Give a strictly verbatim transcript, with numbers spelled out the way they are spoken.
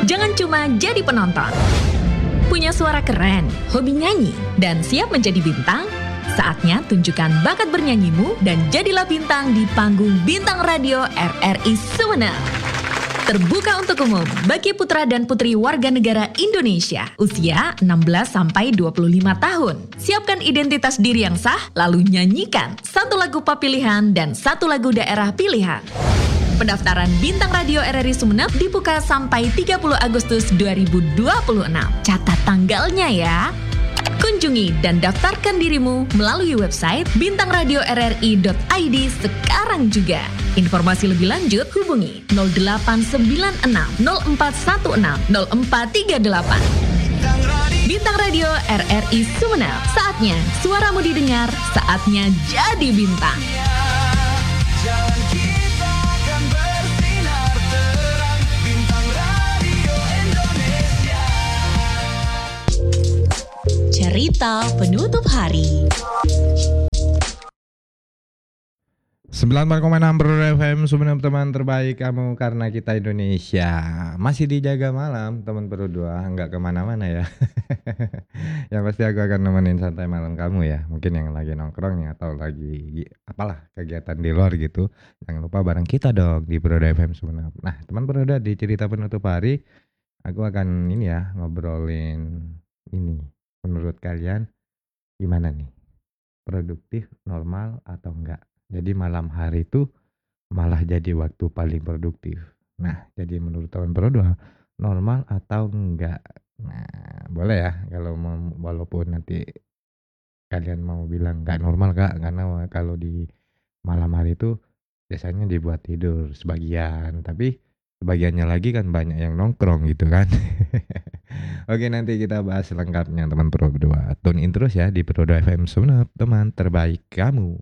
Jangan cuma jadi penonton. Punya suara keren, hobi nyanyi, dan siap menjadi bintang? Saatnya tunjukkan bakat bernyanyimu dan jadilah bintang di panggung Bintang Radio R R I Sumeneb. Terbuka untuk umum bagi putra dan putri warga negara Indonesia usia enam belas sampai dua puluh lima tahun. Siapkan identitas diri yang sah, lalu nyanyikan satu lagu pop pilihan dan satu lagu daerah pilihan. Pendaftaran Bintang Radio R R I Sumeneb dibuka sampai tiga puluh Agustus dua ribu dua puluh enam. Catat tanggalnya ya. Kunjungi dan daftarkan dirimu melalui website bintang radio r r i dot i d sekarang juga. Informasi lebih lanjut hubungi nol delapan sembilan enam nol empat satu enam nol empat tiga delapan. Bintang Radio R R I Sumeneb. Saatnya suaramu didengar, saatnya jadi bintang. Cerita penutup hari. sembilan puluh empat koma enam Pro F M Sumeneb, teman terbaik kamu karena kita Indonesia. Masih dijaga malam teman Pro dua, nggak kemana-mana ya. Yang pasti aku akan nemenin santai malam kamu ya. Mungkin yang lagi nongkrong ya, atau lagi apalah kegiatan di luar gitu. Jangan lupa bareng kita dong di Pro F M Sumeneb. Nah teman Pro dua, di cerita penutup hari aku akan ini ya ngobrolin ini. Menurut kalian gimana nih? Produktif, normal atau enggak? Jadi malam hari itu malah jadi waktu paling produktif. Nah, jadi menurut teman Pro dua, normal atau enggak? Nah, boleh ya kalau mau, walaupun nanti kalian mau bilang enggak normal Kak, karena kalau di malam hari itu biasanya dibuat tidur sebagian, tapi sebagiannya lagi kan banyak yang nongkrong gitu kan. Oke, nanti kita bahas lengkapnya teman Pro dua. Tune in terus ya di Pro dua F M Sumeneb, teman terbaik kamu.